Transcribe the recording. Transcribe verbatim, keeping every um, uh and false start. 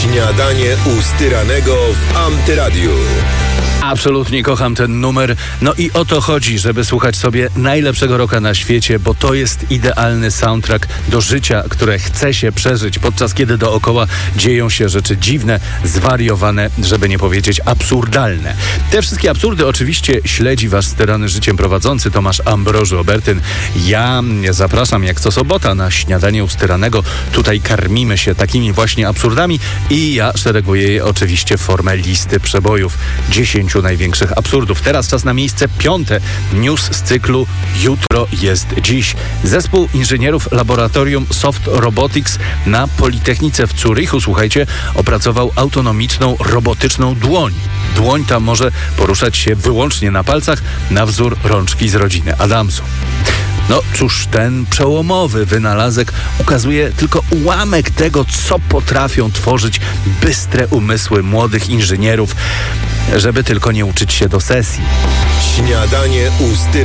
Śniadanie u Styranego w Antyradiu. Absolutnie kocham ten numer. No i o to chodzi, żeby słuchać sobie najlepszego rocka na świecie, bo to jest idealny soundtrack do życia, które chce się przeżyć, podczas kiedy dookoła dzieją się rzeczy dziwne, zwariowane, żeby nie powiedzieć absurdalne. Te wszystkie absurdy oczywiście śledzi wasz sterany życiem prowadzący Tomasz Ambroży Obertyn. Ja zapraszam jak co sobota na Śniadanie u Styranego. Tutaj karmimy się takimi właśnie absurdami i ja szereguję je oczywiście w formę listy przebojów. dziesięciu największych absurdów. Teraz czas na miejsce piąte. News z cyklu Jutro jest dziś. Zespół inżynierów laboratorium Soft Robotics na Politechnice w Zurychu, słuchajcie, opracował autonomiczną, robotyczną dłoń. Dłoń ta może poruszać się wyłącznie na palcach na wzór rączki z rodziny Adamsów. No cóż, ten przełomowy wynalazek ukazuje tylko ułamek tego, co potrafią tworzyć bystre umysły młodych inżynierów, żeby tylko nie uczyć się do sesji. Śniadanie u Styranego.